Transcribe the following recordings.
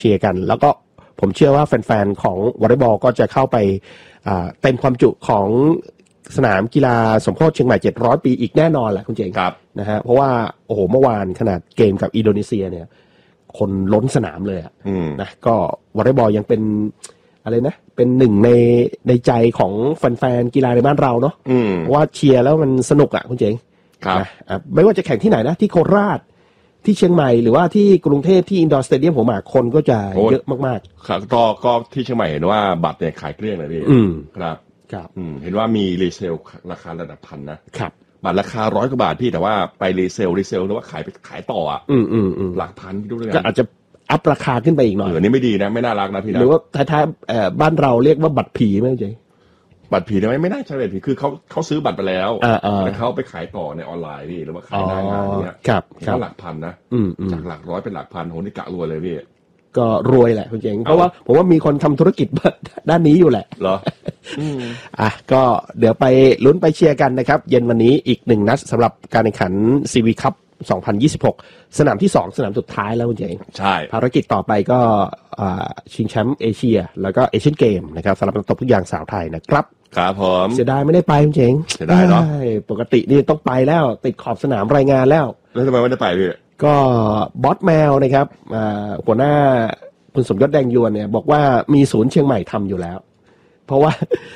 เชียร์กันแล้วก็ผมเชื่อว่าแฟนๆของวอลเลย์บอลก็จะเข้าไปเต็มความจุของสนามกีฬาสมโภชเชียงใหม่700ปีอีกแน่นอนแหละคุณเจงนะฮะเพราะว่าโอ้โหเมื่อวานขนาดเกมกับอินโดนีเซียเนี่ยคนล้นสนามเลยนะก็วอลเลย์บอลยังเป็นอะไรนะเป็นหนึ่งในใจของแฟนๆกีฬาในบ้านเราเนาะเพราะว่าเชียร์แล้วมันสนุกอ่ะคุณเจงนะไม่ว่าจะแข่งที่ไหนนะที่โคราชที่เชียงใหม่หรือว่าที่กรุงเทพที่อินดอร์สเตเดียมหัวหมากคนก็จะเยอะมากๆครับก็ที่เชียงใหม่เห็นว่าบัตรเนี่ยขายเกลี้ยงเลยพี่ครับเห็นว่ามีรีเซลราคาระดับพันนะครับบัตรราคา100 กว่าบาทพี่แต่ว่าไปรีเซลหรือว่าขายต่ออ่ะหลักพันดูด้วยกันก็อาจจะอัพราคาขึ้นไปอีกหน่อยนี่ไม่ดีนะไม่น่ารักนะพี่นะหรือว่าท้ายๆบ้านเราเรียกว่าบัตรผีไหมเจ๊บัตรผีได้ไหมไม่น่าใช่บัตรผีคือเขาซื้อบัตรไปแล้วแล้วเขาไปขายต่อในออนไลน์พี่หรือว่าขายหน้างานเนี้ยก็หลักพันนะจากหลักร้อยเป็นหลักพันโหนี่กะรวยเลยพี่ก็รวยแหละคุณเจ๋งเพราะว่าผมว่ามีคนทำธุรกิจด้านนี้อยู่แหละเหรอก็เดี๋ยวไปลุ้นไปเชียร์กันนะครับเย็นวันนี้อีก1นัดสำหรับการแข่งขัน CV Cup 2026 สนามที่2สนามสุดท้ายแล้วคุณเจ๋งใช่ภารกิจต่อไปก็ชิงแชมป์เอเชียแล้วก็เอเชียนเกมนะครับสำหรับนักตบทุกอย่างสาวไทยนะครับครับผมเสียดายไม่ได้ไปคุณเจ๋งเสียดายเนาะปกตินี่ต้องไปแล้วติดขอบสนามรายงานแล้วทำไมไม่ได้ไปพี่ก็บอสแมวนะครับหัวหน้าคุณสมยศแดงยวนเนี่ยบอกว่ามีศูนย์เชียงใหม่ทำอยู่แล้วเพราะว่า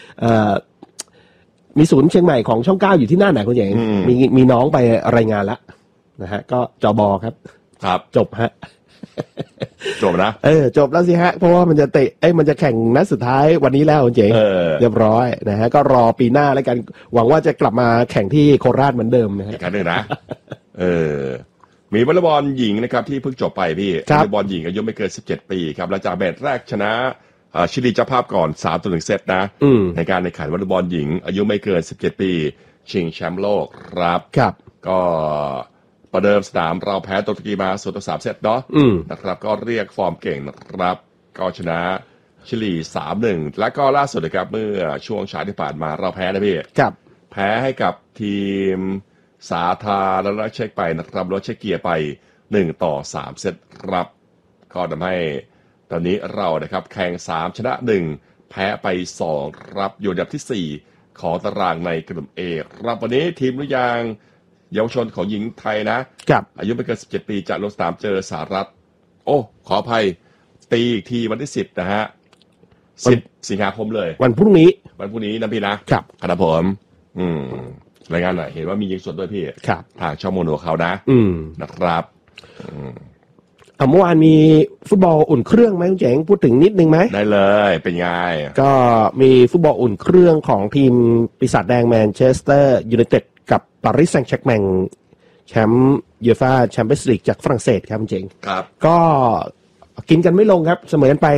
มีศูนย์เชียงใหม่ของช่อง9อยู่ที่นั่นนะคุณเจ๋งมีน้องไปรายงานแล้วนะฮะก็จบครับจบฮะจบนะจบแล้วสิฮะเพราะว่ามันจะมันจะแข่งนัดสุดท้ายวันนี้แล้วคุณเจ๋งเรียบร้อยนะฮะก็รอปีหน้าแล้วกันหวังว่าจะกลับมาแข่งที่โคราชเหมือนเดิมนะฮะอีกครั้งนึงนะมีวอลเลย์บอลหญิงนะครับที่เพิ่งจบไปพี่วอลเลย์บอลหญิงอายุไม่เกิน17 ปีครับหลังจากแมตช์แรกชนะชิลีเจ้าภาพก่อน3-1 เซตนะในการแข่งขันวอลเลย์บอลหญิงอายุไม่เกิน17 ปีชิงแชมป์โลกครับก็ประเดิมสนามเราแพ้ตุรกีมา0-3 เซตเนาะนะครับก็เรียกฟอร์มเก่งนะครับก็ชนะชิลี 3-1 แล้วก็ล่าสุดนะครับเมื่อช่วงเช้าที่ผ่านมาเราแพ้นะพี่แพ้ให้กับทีมสาธารณรัฐเช็กไปนะครับรถเช็กเกียร์ไป1-3 เซตครับก็ทำให้ตอนนี้เรานะครับแข่ง3ชนะ1แพ้ไป2ครับอยู่อันดับที่4ของตารางในกลุ่ม A ครับวันนี้ทีมลูกยางเยาวชนของหญิงไทยนะอายุไม่เกิน17 ปีจะลงสนามเจอสหรัฐขออภัยตีอีกทีวันที่10นะฮะ10 สิงหาคมเลยวันพรุ่งนี้นะพี่นะครับผมรายงานหน่อยเห็นว่ามียิงสดด้วยพี่ทางช่องโมโนเขานะครับเมื่อวานมีฟุตบอลอุ่นเครื่องไหมคุณเจ๋งพูดถึงนิดนึงไหมได้เลยเป็นไงก็มีฟุตบอลอุ่นเครื่องของทีมปีศาจแดงแมนเชสเตอร์ยูไนเต็ดกับปารีสแซงต์แชร์กแมงแชมป์ยูฟ่าแชมเปี้ยนส์ลีกจากฝรั่งเศสครับคุณเจ๋งครับก็กินกันไม่ลงครับเสมอกันไป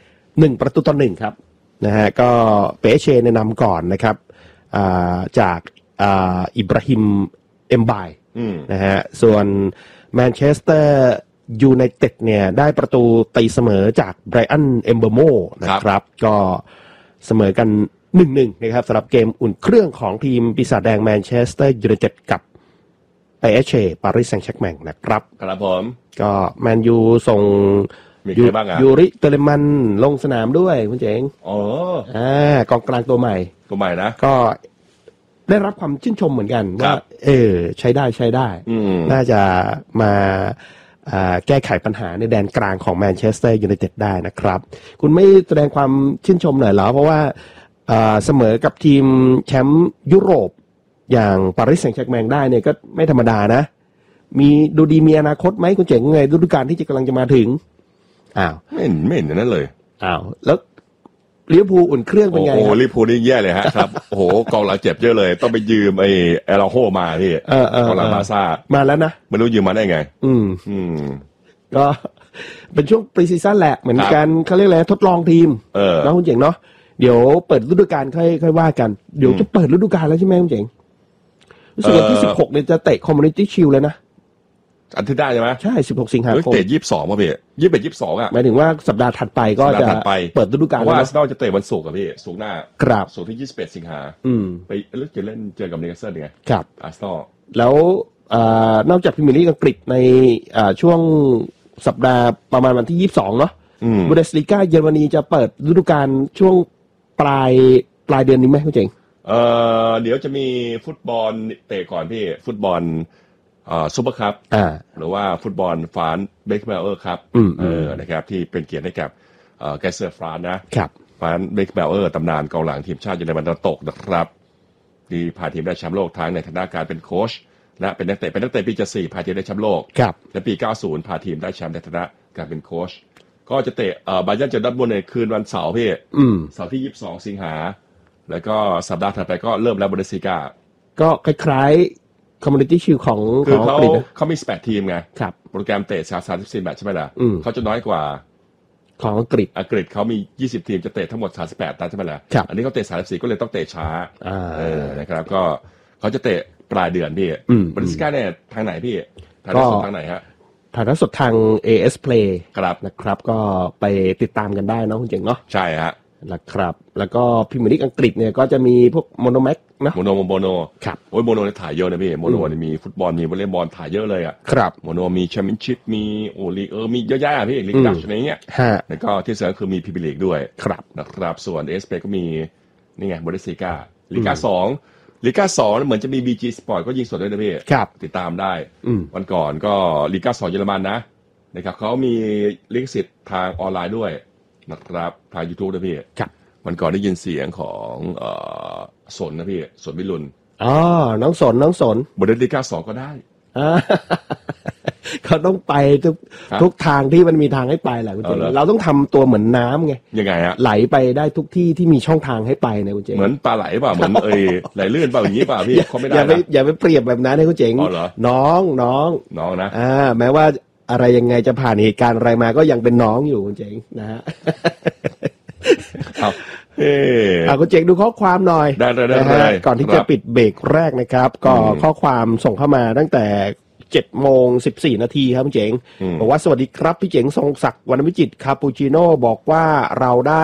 1-1ครับนะฮะก็เปเช่แนะนำก่อนนะครับจากอิบราฮิมเอ็มบายนะฮะส่วนแมนเชสเตอร์ยูไนเต็ดเนี่ยได้ประตูตีเสมอจากไบรอันเอมเบอร์โมนะครับก็เสมอกัน1-1นะครับสำหรับเกมอุ่นเครื่องของทีมปีศาจแดงแมนเชสเตอร์ยูไนเต็ดกับPSG ปารีสแซงต์แชร์กแมงนะครับครับผมก็แมนยูส่งยูริเตเลมันลงสนามด้วยคุณเจ๋งกองกลางตัวใหม่นะก็ได้รับความชื่นชมเหมือนกันว่าใช้ได้น่าจะมาแก้ไขปัญหาในแดนกลางของแมนเชสเตอร์ยูไนเต็ดได้นะครับคุณไม่แสดงความชื่นชมหน่อยเหรอเพราะว่าเสมอกับทีมแชมป์ยุโรปอย่างปารีสแซงต์แชร์กแมงได้เนี่ยก็ไม่ธรรมดานะดูดีมีอนาคตไหมคุณเจ๋งไงฤดูกาลที่จะกำลังจะมาถึงไม่เห็นนั้นเลยแล้วลิเวอร์พูลอุ่นเครื่องเป็นไงลิเวอร์พูลนี่แย่เลยฮะครับโอ้โหกองหลังเจ็บเยอะเลยต้องไปยืมไอ้เอลาโฮมาพี่กองหลังบาซ่ามาแล้วนะไม่รู้ยืมมาได้ไงก็เป็นช่วงปรีซีซั่นแหละเหมือนกันเขาเรียกอะไรทดลองทีมน้องคุณเจ๋งเนาะเดี๋ยวเปิดฤดูกาลค่อยว่ากันเดี๋ยวจะเปิดฤดูกาลแล้วใช่ไหมคุณเจ๋งรู้สึกวันที่16เนี่ยจะเตะคอมมูนิตี้ชิลเลยนะอันที่ได้ใช่ไหมใช่16 สิงหาคมเตะ22ป่ะพี่21-22 หมายถึงว่าสัปดาห์ถัดไปก็จะเปิดฤดูกาลเพราะว่าอาร์เซนอลจะเตะวันศุกร์พี่ศุกร์หน้าศุกร์ที่21 สิงหาไปจะเล่นเจอกับนิวคาสเซิลไงครับอาร์เซนอลแล้วนอกจากพรีเมียร์ลีกอังกฤษในช่วงสัปดาห์ประมาณวันที่22เนาะบูเดสลีกาเยอรมนีจะเปิดฤดูกาลช่วงปลายเดือนนี้ไหมคุณเจ๋งเดี๋ยวจะมีฟุตบอลเตะก่อนพี่ฟุตบอลซุปเปอร์คัพหรือว่าฟุตบอลฟรานซ์เบคแบลเออร์ครับนะครับที่เป็นเกียรติให้กับแกสเซอร์ฟรานซ์นะครับฟรานซ์เบคแบลเออร์ตำนานกองหลังทีมชาติเยอรมันตะวันตกนะครับที่พาทีมได้แชมป์โลกทั้งในฐานะการเป็นโค้ชและเป็นนักเตะปี74พาทีมได้แชมป์โลกและปี90พาทีมได้แชมป์ในฐานะการเป็นโค้ชก็จะเตะบาเยิร์นเจอดอร์ทมุนด์ในคืนวันเสาร์พี่เสาร์ที่22สิงหาแล้วก็สัปดาห์ถัดไปก็เริ่มแล้วบุนเดสลีกาก็คล้ายๆ Community Shield ของเขามี18ทีมไงโปรแกรมเตะ34แมตช์ใช่ไหมล่ะเขาจะน้อยกว่าของอังกฤษเขามี20ทีมจะเตะทั้งหมด38นัดใช่ไหมล่ะอันนี้เขาเตะ34ก็เลยต้องเตะช้านะครับก็เขาจะเตะปลายเดือนพี่บุนเดสลีกาเนี่ยทางไหนพี่ถ่ายทอดสดทางไหนฮะถ่ายทอดสดทาง AS Play นะครับก็ไปติดตามกันได้เนาะคุณเจ๋งเนาะใช่ฮะนะครับแล้วก็พรีเมียร์ลีกอังกฤษเนี่ยก็จะมีพวกโมโนแม็กนะโมโนครับโอ้ยโมโนเนี่ยถ่ายเยอะนะพี่โมโนนี่มีฟุตบอลมีวอลเลย์บอลถ่ายเยอะเลยอ่ะครับโมโนมีแชมเปี้ยนชิพมีลีกมีเยอะแยะพี่ลีกดัชอะไรเงี้ยแล้วก็ที่สำคัญคือมีพรีเมียร์ลีกด้วยครับนะครับส่วนเอสเปก็มีนี่ไงบุนเดสลีกาลีกา2เหมือนจะมี BG Sport ก็ยิงสดด้วยนะพี่ติดตามได้วันก่อนก็ลีกา2เยอรมันนะครับเขามีลิขสิทธิ์ทางออนไลน์ด้วยนะครับทาง YouTube ด้วยพี่วันก่อนได้ยินเสียงของสนนะพี่สนวิรุณน้องสนบุนเดสลีกา2ก็ได้เขาต้องไปทุกทางที่มันมีทางให้ไปแหละคุณเจเราต้องทำตัวเหมือนน้ำไงยังไงฮะไหลไปได้ทุกที่ที่มีช่องทางให้ไปนะคุณเจเหมือนปลาไหลเปล่าเหมือนไหลลื่นเปล่าอย่างนี้เปล่าพี่เขาไม่ได้อย่าไปเปรียบแบบนั้นนะคุณเจงน้องนะแม้ว่าอะไรยังไงจะผ่านเหตุการณ์อะไรมาก็ยังเป็นน้องอยู่คุณเจงนะฮะคุณเจงดูข้อความหน่อยนะฮะก่อนที่จะปิดเบรกแรกนะครับก็ข้อความส่งเข้ามาตั้งแต่7:14 น.ครับพี่เจ๋งบอกว่าสวัสดีครับพี่เจ๋งทรงศักดิ์วรรณวิจิตรคาปูชิโน่บอกว่าเราได้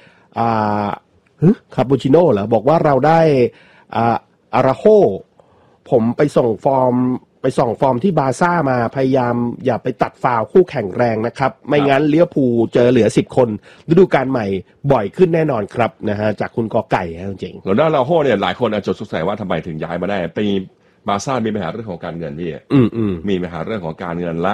คาปูชิโน่เหรอบอกว่าเราได้อาราโฮผมไปส่งฟอร์มที่บาซ่ามาพยายามอย่าไปตัดฟาวคู่แข่งแรงนะครับไม่งั้นเลี้ยวภูเจอเหลือ10คนฤดูกาลใหม่บ่อยขึ้นแน่นอนครับนะฮะจากคุณกอไก่ครับจริงแล้วอาราโฮเนี่ยหลายคนอาจจะสงสัยว่าทำไมถึงย้ายมาได้ปีบาซ่ามีปัญหาเรื่องของการเงินพี่มีปัญหาเรื่องของการเงินละ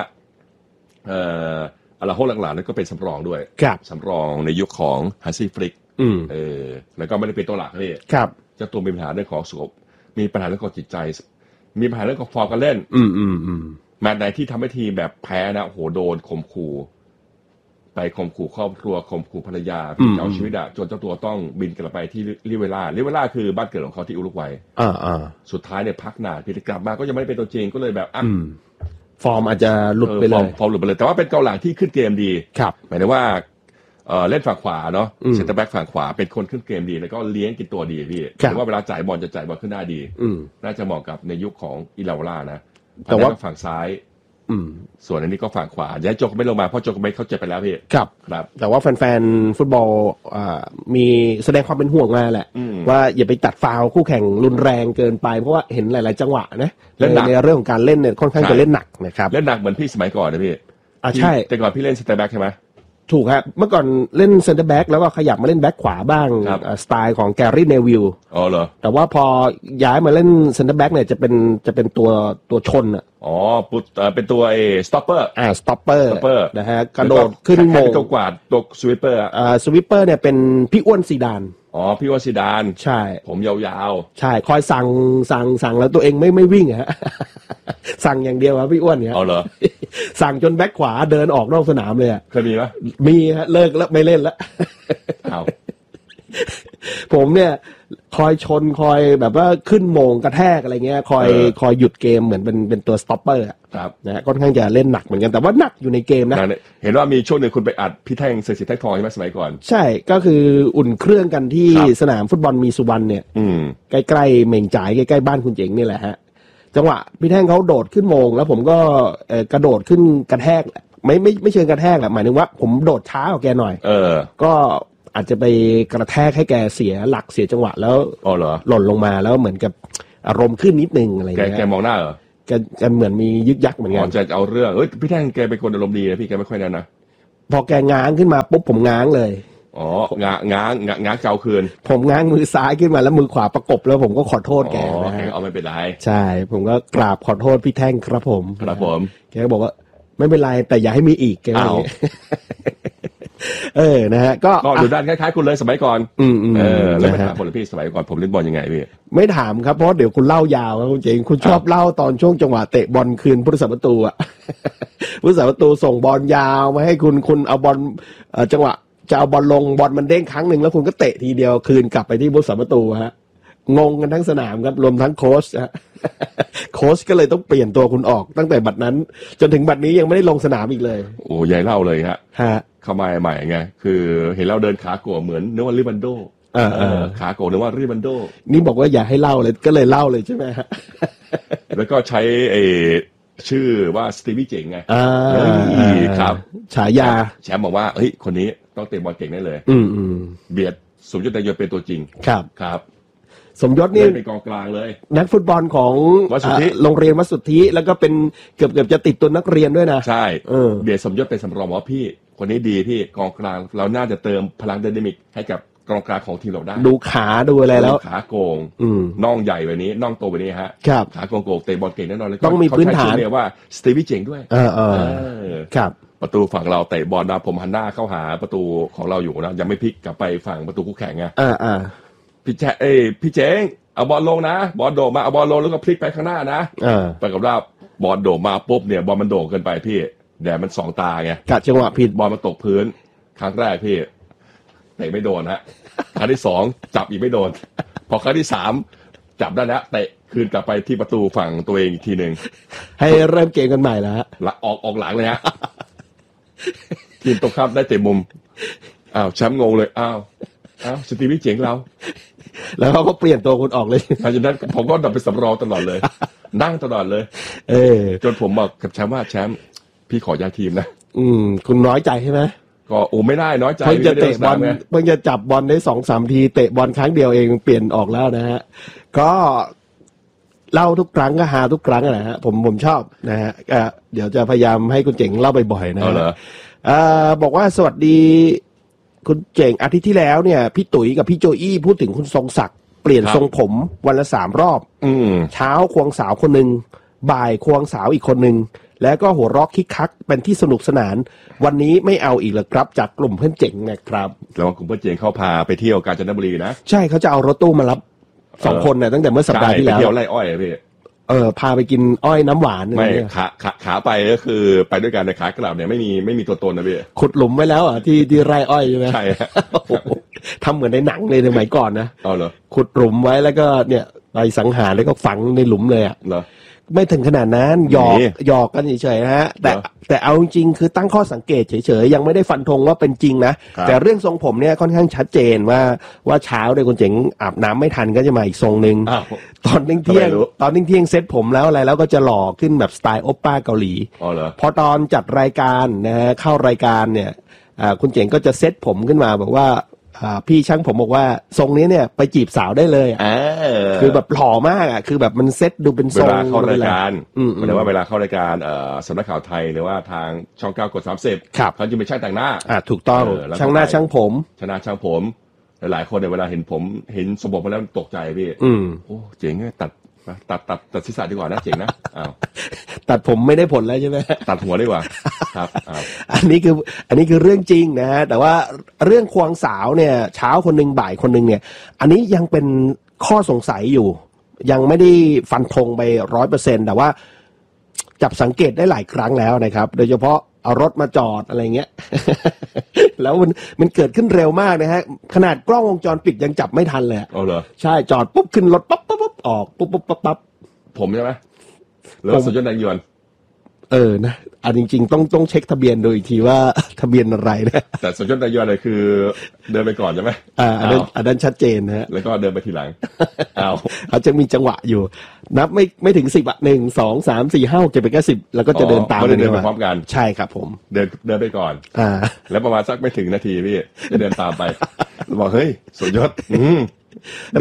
อาราโฮหลังๆนั้นก็เป็นสำรองด้วยสำรองในยุคของฮันซี่ฟลิกแล้วก็ไม่ได้เป็นตัวหลักพี่เจ้าตัวมีปัญหาเรื่องของสุขภาพมีปัญหาเรื่องของจิตใจมีปัญหาเรื่องของฟอร์มการเล่นแมตช์ไหนที่ทำให้ทีมแบบแพ้นะโหโดนข่มขู่ไปข่มขู่ครอบครัวข่มขู่ภรรยาเอาชีวิตจนเจ้าตัวต้องบินกลับไปที่ลิเวล่าคือบ้านเกิดของเขาที่อุรุกวัยสุดท้ายเนี่ยพักนานพิธีกลับมาก็ยังไม่ได้เป็นตัวจริงก็เลยแบบฟอร์มอาจจะหลุดไปเลยฟอร์มหลุดไปเลยแต่ว่าเป็นกองหลังที่ขึ้นเกมดีหมายถึงว่าเล่นฝั่งขวาเนาะเซ็นเตอร์แบ็กฝั่งขวาเป็นคนขึ้นเกมดีแล้วก็เลี้ยงกินตัวดีพี่แต่ว่าเวลาจ่ายบอลจะจ่ายบอลขึ้นได้ดีน่าจะเหมาะกับในยุคของอิลาโวล่านะแต่ว่าฝั่งซ้ายส่วนอันนี้ก็ฝั่งขวาย้ายโจกไม่ลงมาเพราะโจกไม่เขาเจ็บไปแล้วพี่ครับแต่ว่าแฟนๆฟุตบอลมีแสดงความเป็นห่วงมาแหละว่าอย่าไปตัดฟาวคู่แข่งรุนแรงเกินไปเพราะว่าเห็นหลายๆจังหวะนะในเรื่องของการเล่นเนี่ยค่อนข้างจะเล่นหนักนะครับเล่นหนักเหมือนพี่สมัยก่อนนะพี่ใช่แต่ก่อนพี่เล่นเซ็นเตอร์แบ็กใช่ไหมถูกครับเมื่อก่อนเล่นเซนเตอร์แบ็กแล้วก็ขยับมาเล่นแบ็กขวาบ้างสไตล์ของแกรี่เนวิลเหรอแต่ว่าพอย้ายมาเล่นเซนเตอร์แบ็กเนี่ยจะเป็นตัวชนเป็นตัวสต็อปเปอร์สต็อปเปอร์นะฮะกระโดดขึ้นโมงตัวกวาดตัวสวิปเปอร์สวิปเปอร์เนี่ยเป็นพี่อ้วนซีดานพี่อ้วนซีดานใช่ผมยาวๆใช่คอยสั่งแล้วตัวเองไม่วิ่งฮะสั่งอย่างเดียวครับพี่อ้วนเนี่ยเหรอสั่งจนแบ็คขวาเดินออกนอกสนามเลยอ่ะเคยมีปะมีฮะเลิกแล้วไม่เล่นแล้วผมเนี่ยคอยชนคอยแบบว่าขึ้นโมงกระแทกอะไรเงี้ยคอยหยุดเกมเหมือนเป็นตัวสต็อปเปอร์นะค่อนข้างจะเล่นหนักเหมือนกันแต่ว่าหนักอยู่ในเกมนะเห็นว่ามีช่วงหนึ่งคุณไปอัดพี่แท่งเศรษฐีแท่งทองใช่ไหมสมัยก่อนใช่ก็คืออุ่นเครื่องกันที่สนามฟุตบอลมีสุวรรณเนี่ยใกล้ๆเหม่งจ่ายใกล้ๆบ้านคุณเจ๋งนี่แหละฮะจังหวะพี่แท่งเขาโดดขึ้นโมงแล้วผมก็กระโดดขึ้นกระแทกไม่เชิงกระแทกแหละหมายถึงว่าผมโดดช้ากว่าแกหน่อยก็อาจจะไปกระแทกให้แกเสียหลักเสียจังหวะแล้วหล่นลงมาแล้วเหมือนกับอารมณ์ขึ้นนิดนึงอะไรเงี้ยแกมองหน้าเหรอแกเหมือนมียึกยักเหมือนกันจะเอาเรื่องพี่แท่งแกเป็นคนอารมณ์ดีนะพี่แกไม่ค่อยนั่นนะพอแกง้างขึ้นมาปุ๊บผมง้างเลยอ๋อง้างเกาคืนผมง้างมือซ้ายขึ้นมาแล้วมือขวาประกบแล้วผมก็ขอโทษแกนะฮะเอาไม่เป็นไรใช่ผมก็กราบขอโทษพี่แท่งครับผมแกก็บอกว่าไม่เป็นไรแต่อย่าให้มีอีกแกว่านะฮะก็ดูด้านคล้ายๆคุณเลยสมัยก่อนแล้วไม่ถามคนเลยพี่สมัยก่อนผมเล่นบอลยังไงพี่ไม่ถามครับเพราะเดี๋ยวคุณเล่ายาวครับคุณเจงคุณชอบเล่าตอนช่วงจังหวะเตะบอลคืนผู้รักษาประตูอ่ะผู้รักษาประตูส่งบอลยาวมาให้คุณเอาบอลจังหวะจะเอาบอลลงบอลมันเด้งครั้งหนึ่งแล้วคุณก็เตะทีเดียวคืนกลับไปที่ผู้รักษาประตูฮะงงกันทั้งสนามครับรวมทั้งโค้ชฮะโค้ชก็เลยต้องเปลี่ยนตัวคุณออกตั้งแต่บัดนั้นจนถึงบัดนี้ยังไม่ได้ลงสนามอีกเลยโอ้ยายเล่าเลยฮะเข้ามาใหม่ไงคือเห็นเราเดินขาโก่เหมือนนึกว่าริบันโดขาโก่นึกว่าริบันโดนี่บอกว่าอย่าให้เล่าเลยก็เลยเล่าเลยใช่ไหมฮะแล้วก็ใช้ชื่อว่าสตีวี่เจ๋งไงครับฉายาแชมป์บอกว่าเฮ้ยคนนี้ต้องเตะบอลเก่งได้เลยเบียดสมยศนายยศเป็นตัวจริงครับสมยศนี่เป็นกองกลางเลยนักฟุตบอลของโรงเรียนวัดสุทธิแล้วก็เป็นเกือบจะติดตัวนักเรียนด้วยนะใช่เบียดสมยศเป็นสำรองว่าพี่คนนี้ดีพี่กองกลางเราน่าจะเติมพลังไดนามิกให้กับกองกลางของทีมเราได้ดูขาดูอะไรแล้วขาโกงน่องใหญ่แบบนี้น่องโตแบบนี้ฮะขาโกงเตะบอลเก่งแน่นอนเลยต้องมีพื้นฐานเรียกว่าสตีวี่เจ๋งด้วยครับประตูฝั่งเราเตะบอลนะผมหันหน้าเข้าหาประตูของเราอยู่นะยังไม่พลิกกลับไปฝั่งประตูคู่แข่งไงพี่เจ๋งเอาบอลลงนะบอลโด่งมาเอาบอลลงแล้วก็พลิกไปข้างหน้านะปรากฏว่าบอลโด่งมาปุ๊บเนี่ยบอลมันโด่งเกินไปพี่แดดมันสองตาไงกะจังหวะผิดบอลมันตกพื้นครั้งแรกพี่เตะไม่โดนฮะครั้งที่สองจับอีกไม่โดนพอครั้งที่สามจับได้แล้วเตะคืนกลับไปที่ประตูฝั่งตัวเองอีกทีนึงให้เริ่มเกมกันใหม่แล้วออกหลังเลยฮะทีมตกข้ามได้เตะมุมแชมป์งงเลยสตีวี่เจ๋งเราแล้วเขาก็เปลี่ยนตัวคุณออกเลยหลังจากนั้นผมก็ดับไปสำรองตลอดเลยนั่งตลอดเลยจนผมบอกกับแชมป์ว่าแชมป์พี่ขอย้ายทีมนะคุณน้อยใจใช่ไหมก็ไม่ได้น้อยใจเพิ่งจะเตะบอลเพิ่งจะจับบอลได้ 2-3 ทีเตะบอลครั้งเดียวเองเปลี่ยนออกแล้วนะฮะก็เล่าทุกครั้งก็ฮาทุกครั้งนะฮะผมชอบนะฮะเดี๋ยวจะพยายามให้คุณเจ๋งเล่าบ่อยๆนะบอกว่าสวัสดีคุณเจ๋งอาทิตย์ที่แล้วเนี่ยพี่ตุ๋ยกับพี่โจอี้พูดถึงคุณทรงศักดิ์เปลี่ยนทรงผมวันละ3 รอบเช้าควงสาวคนหนึ่งบ่ายควงสาวอีกคนหนึ่งแล้วก็หัวเราะคิกคักเป็นที่สนุกสนานวันนี้ไม่เอาอีกแล้วครับจากกลุ่มเพื่อนเจ๋งนะครับแล้วกลุ่มเพื่อนเจ๋งเขาพาไปเที่ยวกาญจนบุรีนะใช่เขาจะเอารถตู้มารับ2 คนเนี่ยตั้งแต่เมื่อสัปดาห์ที่แล้วไปเที่ยวไร่อ้อยพี่พาไปกินอ้อยน้ำหวานไม่ขาไปก็คือไปด้วยกันในขากลับเนี่ยไม่มีตัวตนนะพี่ขุดหลุมไว้แล้วที่ไร่อ้อยใช่ไหมใช่ทำเหมือนในหนังเลยในสมัยก่อนนะเหรอขุดหลุมไว้แล้วก็เนี่ยไปสังหารแล้วก็ฝังในหลุมเลยเหรอไม่ถึงขนาดนั้นหยอกกันเฉยๆนะฮะแต่เอาจริงคือตั้งข้อสังเกตเฉยๆยังไม่ได้ฟันธงว่าเป็นจริงนะแต่เรื่องทรงผมเนี่ยค่อนข้างชัดเจนว่าเช้าเนี่ยคุณเจ๋งอาบน้ำไม่ทันก็จะมาอีกทรงนึงตอนเที่ยงเซ็ตผมแล้วอะไรแล้วก็จะหล่อขึ้นแบบสไตล์โอปป้าเกาหลีพอตอนจัดรายการนะฮะเข้ารายการเนี่ยคุณเจ๋งก็จะเซ็ตผมขึ้นมาบอกว่าพี่ช่างผมบอกว่าทรงนี้เนี่ยไปจีบสาวได้เลยคือแบบหล่อมากคือแบบมันเซ็ตดูเป็นทรงเวลาเข้ารายการหมายว่าเวลาเข้ารายการสำนักข่าวไทยหรือว่าทางช่อง9 กด 30เขาจะเป็นช่างแต่งหน้าถูกต้องช่างหน้าช่างผมช่างผมหลายคนเนี่ยเวลาเห็นผมเห็นสมบูรณ์มาแล้วตกใจพี่โอ้เจ๋งตัดศีรษะดีกว่านะเจ๋งนะตัดผมไม่ได้ผลแล้วใช่ไหมตัดหัวดีกว่าครับอันนี้คือเรื่องจริงนะฮะแต่ว่าเรื่องควงสาวเนี่ยเช้าคนหนึ่งบ่ายคนหนึ่งเนี่ยอันนี้ยังเป็นข้อสงสัยอยู่ยังไม่ได้ฟันธงไป 100% แต่ว่าจับสังเกตได้หลายครั้งแล้วนะครับโดยเฉพาะเอารถมาจอดอะไรเงี้ยแล้วมันเกิดขึ้นเร็วมากนะฮะขนาดกล้องวงจรปิดยังจับไม่ทันเลยเหรอใช่จอดปุ๊บขึ้นรถปั๊บออกปุ๊บผมใช่ไหมแล้วสุดยอดนายยวนนะอันจริงๆต้องเช็คทะเบียนโดยอีกทีว่าทะเบียนอะไรนะแต่สุดยอดนายยวนเลยคือเดินไปก่อนใช่ไหมอันนั้นชัดเจนนะฮะแล้วก็เดินไปทีหลังเขาจะมีจังหวะอยู่นับไม่ถึง10 1 2 3 4 5 6 7 8 9 10แล้วก็จะเดินตามเดินไปพร้อมกันใช่ครับผมเดินไปก่อนแล้วประมาณสักไม่ถึงนาทีพี่จะเดินตามไปบอกเฮ้ยสุดยอด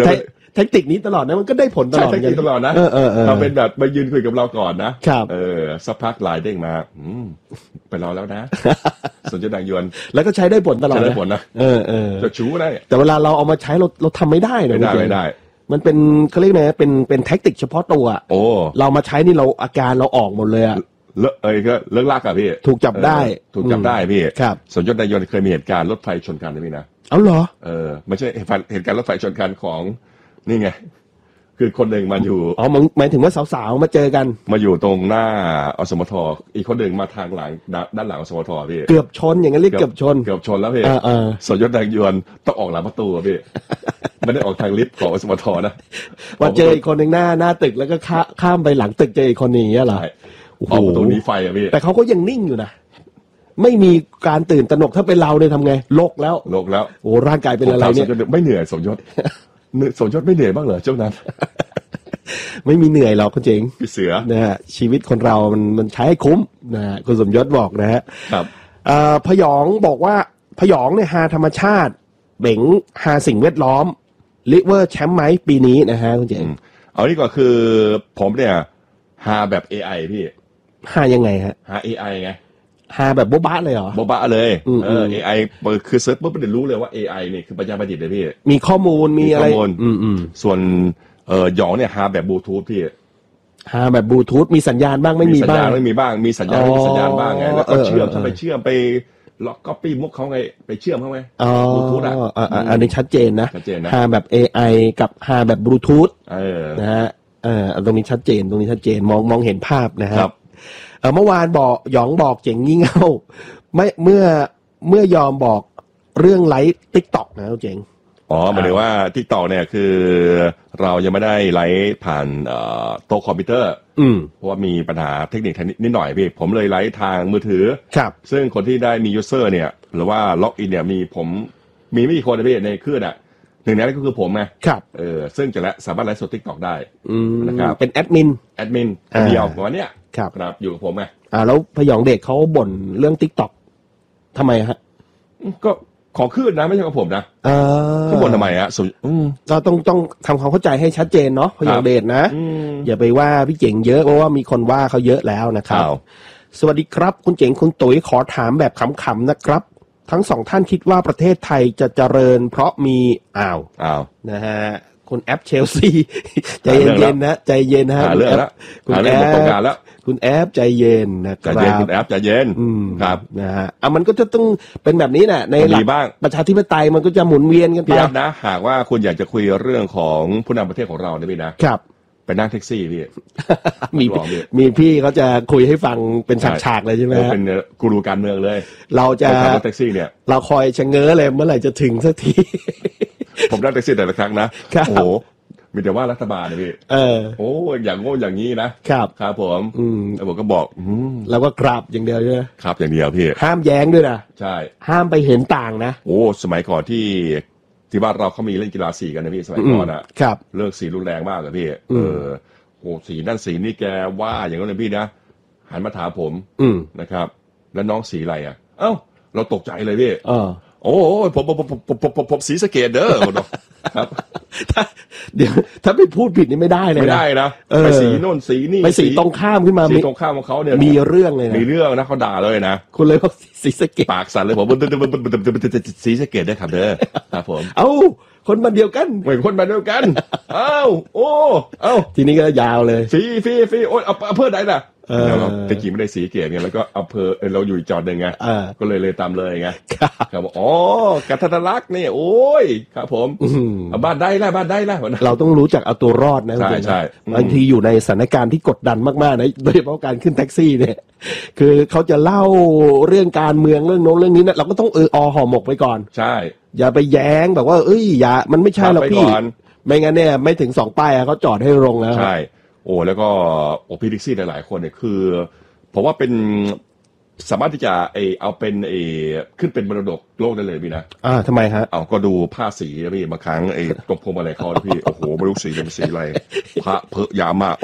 แท็กติกนี้ตลอดนะมันก็ได้ผลตลอดใช่แท็กติกตลอดนะเราเป็นแบบมายืนคุยกับเราก่อนนะครับสักพักไลน์เด้งมาไปรอแล้วนะสนใจดังยวนแล้วก็ใช้ได้ผลตลอดใช้ได้ผลนะจะชูได้แต่เวลาเราเอามาใช้เราทำไม่ได้นะไม่ได้มันเป็นเขาเรียกไงเป็นแท็กติกเฉพาะตัวเรามาใช้นี่เราอาการเราออกหมดเลยอะก็เลิกลากอะพี่ถูกจับได้พี่สนใจดังยวนเคยมีเหตุการณ์รถไฟชนกันนะพี่นะเอาเหรอไม่ใช่เหตุการณ์รถไฟชนกันของนี่ไงคือคนหนึ่งมาอยู่หมายถึงว่าสาวๆมาเจอกันมาอยู่ตรงหน้าอสมทอีกคนหนึ่งมาทางหลังด้านหลังอสมทพี่เกือบชนอย่างนั้นเรียกเกือบชนแล้วพี่สยศแดงยวนต้องออกหลังประตูพี่ไม่ได้ออกทางลิฟต์ของอสมทนะว่าเจออีกคนหนึ่งหน้าตึกแล้วก็ข้ามไปหลังตึกเจออีกคนนี้เหรอออกประตูนี้ไฟอะพี่แต่เขาก็ยังนิ่งอยู่นะไม่มีการตื่นตระหนกถ้าเป็นเราเนี่ยทำไงโลกแล้วโอ้ร่างกายเป็นอะไรเนี่ยไม่เหนื่อยสมยศไม่เหนื่อยบ้างเหรอช่วงนั้นไม่มีเหนื่อยหรอกคุณเจ๋งพี่เสือนะฮะชีวิตคนเรามันใช้ให้คุ้มนะฮะคุณสมยศบอกนะฮะครับพยองบอกว่าพยองเนี่ยหาธรรมชาติเบ่งหาสิ่งแวดล้อมลิเวอร์แชมป์ไหมปีนี้นะฮะคุณเจ๋งเอานี่ก็คือผมเนี่ยหาแบบ AI พี่หายังไงฮะหา AI ไงหาแบบโบ๊ะบ้าเลยเหรอโบ๊ะบ้าเลยAI คือเซิร์ชปุ๊บมันจะรู้เลยว่า AI นี่คือปัญญาประดิษฐ์เลยพี่มีข้อมูลมีอะไรส่วนหยองเนี่ยหาแบบบลูทูธพี่หาแบบบลูทูธมีสัญญาณบ้างไม่มีบ้างมีสัญญาณบ้างไงแล้วก็เชื่อมไปล็อกก๊อปปี้มุกเขาไงไปเชื่อมเขาไงบลูทูธอันนี้ชัดเจนนะหาแบบ AI กับหาแบบบลูทูธนะฮะตรงนี้ชัดเจนมองเห็นภาพนะฮะเมื่อวานหยองบอกเจ๋งงี่เง่าไม่เมื่อยอมบอกเรื่องไลฟ์ TikTok นะเจ๋งหมายถึงว่า TikTok เนี่ยคือเรายังไม่ได้ไลฟ์ผ่านโต๊ะคอมพิวเตอร์เพราะว่ามีปัญหาเทคนิคนิดหน่อยพี่ผมเลยไลฟ์ทางมือถือครับซึ่งคนที่ได้มียูเซอร์เนี่ยหรือว่าล็อกอินเนี่ยมีไม่กี่คนนะพี่ในเครื่องอ่ะหนึ่งในนั้นก็คือผมไงครับซึ่งจะสามารถไลฟ์สด TikTok ได้นะครับเป็นแอดมินเดียววันเนี้ยครับอยู่กับผมไงแล้วพยองเด็กเขาบ่นเรื่อง TikTok ทำไมฮะก็ขอขึ้นนะไม่ใช่กับผมนะเขาบ่นทำไมฮะก็ต้องทำความเข้าใจให้ชัดเจนเนาะพยองเด็กนะอย่าไปว่าพี่เจ๋งเยอะเพราะว่ามีคนว่าเขาเยอะแล้วนะครับสวัสดีครับคุณเจ๋งคุณตุ๋ยขอถามแบบขำๆนะครับทั้งสองท่านคิดว่าประเทศไทยจะเจริญเพราะมีนะฮะคุณแอปเชลซีใจเย็นๆนะใจเย็นฮะคุณแอปต้องการแล้วคุณแอปใจเย็นนะครับคุณแอปใจเย็นครับนะฮะมันก็จะต้องเป็นแบบนี้แหละในหลักประชาธิปไตยมันก็จะหมุนเวียนกันไปนะหากว่าคุณอยากจะคุยเรื่องของผู้นำประเทศของเราเนี่ยพี่นะครับไปนั่งแท็กซี่พี่มีพี่เขาจะคุยให้ฟังเป็นฉากๆเลยใช่ไหมเป็นกูรูการเมืองเลยเราจะรถแท็กซี่เนี่ยเราคอยชะเง้อเลยเมื่อไหร่จะถึงสักทีผมนั่งแท็กซี่แต่ละครั้งนะโอ้โหมีแต่ว่ารัฐบาลนะพี่โอ้อย่างโง่อย่างนี้นะครับผมแล้วผมก็บอกแล้วก็ครับอย่างเดียวใช่ไหมครับอย่างเดียวพี่ห้ามแย้งด้วยนะใช่ห้ามไปเห็นต่างนะโอ้สมัยก่อนที่บ้านเราเขามีเล่นกีฬาสีกันนะพี่สมัยก่อนอะเลิกสีรุนแรงมากเลยพี่โอ้สีนั่นสีนี่แกว่าอย่างนั้นเลยพี่นะหันมาถามผมนะครับแล้วน้องสีอะไรอ่ะเอ้าเราตกใจเลยพี่โอ้ผมสีสะเกตเด้อครับเดี๋ยวถ้าไปพูดผิดนี่ไม่ได้เลยนะไม่ได้นะไปสีโน่นสีนี่ไปสีตรงข้ามขึ้นมาสีตรงข้ามของเขาเนี่ยมีเรื่องเลยนะมีเรื่องนะเขาด่าเลยนะคุณเลยบอกสีสะเกตปากสั่นเลยผมสีสะเกตได้ครับเด้อครับผมเอ้าคนมาเดียวกันเหมือนคนมาเดียวกันเอ้าโอ้เอ้าทีนี้ก็ยาวเลยฟรีโอ้ยอำเภอไหนน่ะเราตะกี้ไม่ได้สีเกตไงแล้วก็อำเภอเราอยู่จอดหนึ่งไงก็เลยตามเลยไงครับอ๋อกัทลักษณ์นี่โอ้ยครับผมบ้านได้แล้วเราต้องรู้จักเอาตัวรอดนะใช่บางทีอยู่ในสถานการณ์ที่กดดันมากๆนะโดยเฉพาะการขึ้นแท็กซี่เนี่ยคือเขาจะเล่าเรื่องการเมืองเรื่องโน้นเรื่องนี้นะเราก็ต้องห่อหมกไปก่อนใช่อย่าไปแย้งแบบว่าอย่ามันไม่ใช่หรอกพี่ไม่งั้นเนี่ยไม่ถึง2ป้ายเขาจอดให้ลงแล้วใช่โอ้แล้วก็พี่แท็กซี่หลายๆคนเนี่ยคือผมว่าเป็นสามารถที่จะเอาเป็นขึ้นเป็นมรดกโลกได้เลยพี่นะทำไมฮะก็ดูผ้าสีนะพี่บางครั้งตรงพวงมาลัยเขาพี่โอ้โหไม่รู้สีเป็นสีอะไรพระเพอะยามากโอ้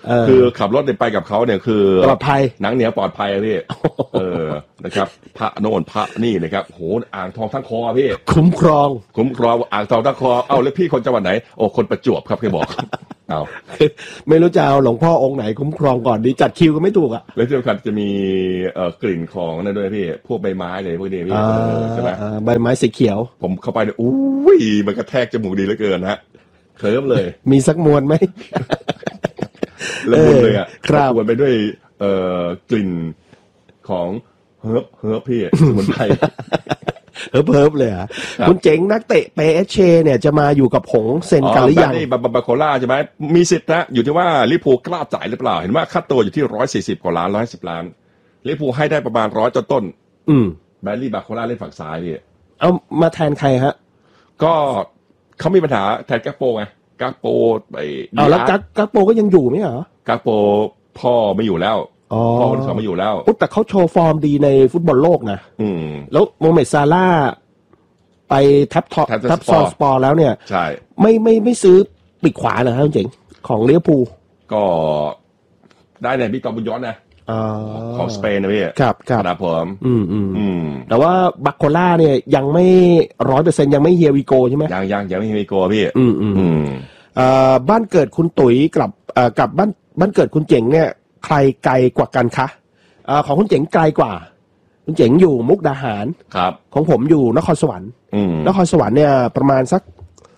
คือขับรถไปกับเขาเนี่ยคือปลอดภัยหนังเหนียวปลอดภัยพี่นะครับพระโน่นพระนี่นะครับโหอ่างทองทั้งคอพี่คุ้มครองอ่างทองทั้งคอแล้วพี่คนจังหวัดไหนโอ้คนประจวบครับพี่บอกไม่รู้จะเอาหลวงพ่อองค์ไหนคุ้มครองก่อนดีจัดคิวก็ไม่ถูกอ่ะแล้วที่สำคัญจะมีกลิ่นของนั่นด้วยพี่พวกใบไม้เลยพวกนี้พี่ใช่ไหมใบไม้สีเขียวผมเข้าไปเนี่ยอุ้ยมันกระแทกจมูกดีเหลือเกินฮะเคลิ้มเลยมีสักมวลไหมละมุนเลยอ่ะมวลไปด้วยกลิ่นของเฮิร์บพี่สมุนไพรเฮิร์บเลยอ่ะคุณเจ๋งนักเตะเปเชเนี่ยจะมาอยู่กับหงเซ็นกันหรือยังบาโคล่าใช่ไหมมีสิทธิ์นะอยู่ที่ว่าลิเวอร์พูลกล้าจ่ายหรือเปล่าเห็นว่าค่าตัวอยู่ที่140กว่าล้าน110ล้านลิเวอร์พูลให้ได้ประมาณ100ต้นแบร์รี่บาโคล่าเล่นฝั่งซ้ายพี่เอามาแทนใครฮะก็เขามีปัญหาแทนกักโปไงกักโปไปแล้วกักโปก็ยังอยู่ไหมเหรอกักโปพ่อไม่อยู่แล้วพ่อคนสองไม่อยู่แล้วแต่เขาโชว์ฟอร์มดีในฟุตบอลโลกนะแล้วโมเมดซาร่าไปทับซอสปอร์แล้วเนี่ยใช่ไม่ซื้อปีกขวาเหรอครับเจ๋งของลิเวอร์พูลก็ได้เนี่ยพี่ตอบุญย้อนนะของสเปนนะพี่ครับผมแต่ว่าบาโคล่าเนี่ยยังไม่100%ยังไม่เฮียวิโกใช่ไหมยังไม่เฮียวิโกพี่บ้านเกิดคุณตุ๋ยกับบ้านเกิดคุณเจ๋งเนี่ยใครไกลกว่ากันคะของคุณเจ๋งไกลกว่าคุณเจ๋งอยู่มุกดาหารครับของผมอยู่นครสวรรค์นครสวรรค์เนี่ยประมาณสัก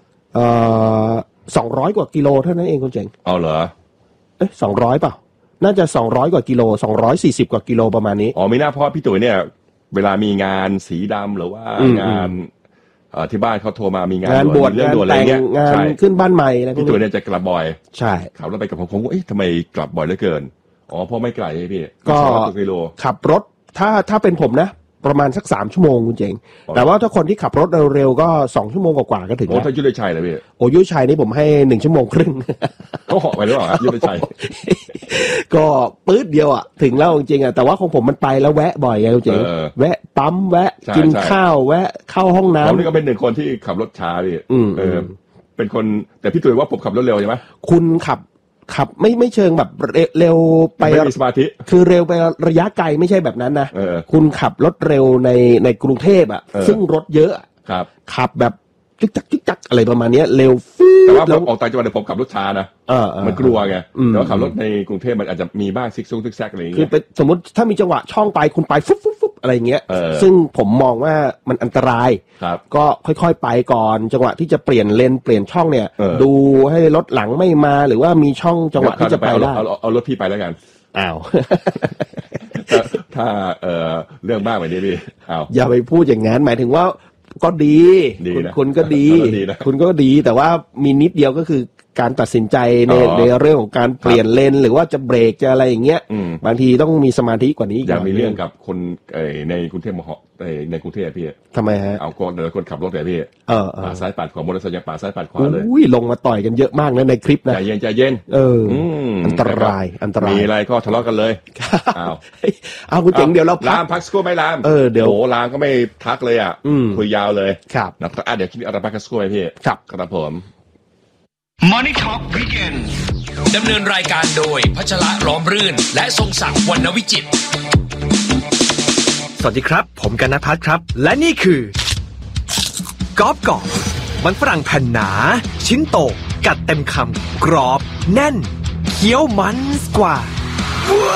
200 กว่ากิโลเท่านั้นเองคุณเจ๋งเอาเหรอ 200เปล่าน่าจะ200 กว่ากิโล240 กว่ากิโลประมาณนี้ไม่น่าเพราะพี่ตุ๋ยเนี่ยเวลามีงานสีดำหรือว่างานที่บ้านเขาโทรมามีงานบวชงานแต่งงานขึ้นบ้านใหม่อะไรพี่ตุ๋ยเนี่ยจะกลับบ่อยใช่ขับรถไปกับผมว่าทำไมกลับบ่อยเหลือเกินเพราะไม่ไกลพี่ก็ขับรถถ้าเป็นผมนะประมาณสัก3 ชั่วโมงคุณเจ๋งแต่ว่าถ้าคนที่ขับรถเร็วๆก็2 ชั่วโมงกว่าก็ถึงถ้ายุทธชัยเลยพี่ยุทธชัยนี่ผมให้1 ชั่วโมงครึ่งก็เหาะไปหรือเปล่ายุทธชัยก็ปื๊ดเดียวถึงแล้วจริงแต่ว่าของผมมันไปแล้วแวะบ่อยไงคุณเจ๋งแวะปั๊มแวะกินข้าวแวะเข้าห้องน้ำผมนี่ก็เป็น1 คนที่ขับรถช้าพี่เป็นคนแต่พี่ตุ๋ยว่าผมขับรถเร็วใช่ไหมคุณขับไม่เชิงแบบเร็วไปไม่มีสมาธิคือเร็วไประยะไกลไม่ใช่แบบนั้นนะคุณขับรถเร็วในกรุงเทพซึ่งรถเยอะขับแบบจึ๊กจักอะไรประมาณนี้เร็วแต่ว่าออกต่างจังหวัดผมขับรถช้านะมันกลัวไงแต่ว่าขับรถในกรุงเทพมันอาจจะมีบ้างซิกแซกอะไรอย่างเงี้ยคือสมมติถ้ามีจังหวะช่องไปคุณไปฟุ๊บอะไรเงี้ยซึ่งผมมองว่ามันอันตรายก็ค่อยๆไปก่อนจังหวะที่จะเปลี่ยนเลนเปลี่ยนช่องเนี่ยดูให้รถหลังไม่มาหรือว่ามีช่องจังหวะที่จะไปได้เอารถพี่ไปแล้วกันถ้าเรื่องมากไปดิพี่อย่าไปพูดอย่างนั้นหมายถึงว่าก็ดีคุณก็ดีคุณก็ดีแต่ว่ามีนิดเดียวก็คือการตัดสินใจในเรื่องของการเปลี่ยนเลนหรือว่าจะเบรกจะอะไรอย่างเงี้ยบางทีต้องมีสมาธิกว่านี้อยากมีเรื่องกับคนในกรุงเทพมหานครในกรุงเทพพี่ทำไมฮะเอาคนขับรถแต่พี่ปาดซ้ายปาดขวามอเตอร์ไซค์ยังปาดซ้ายปาดขวาเลยลงมาต่อยกันเยอะมากนะในคลิปนะใจเย็นอันตรายมีอะไรก็ทะเลาะกันเลยเอาคุณเจ๋งเดี๋ยวเราลามพักสกูไม่ลามเดี๋ยวลามก็ไม่ทักเลยคุยยาวเลยครับนะเดี๋ยวคิดอะไรพักสกูไปพี่ครับผม Money Talk Weekend ดำเนินรายการโดยพัชระล้อมรื่นและทรงศักดิ์วรรณวิจิตรสวัสดีครับผมกนภัทรครับและนี่คือกรอบมันฝรั่งแผ่นหนาชิ้นโตกัดเต็มคำกรอบแน่นเคี้ยวมันกว่า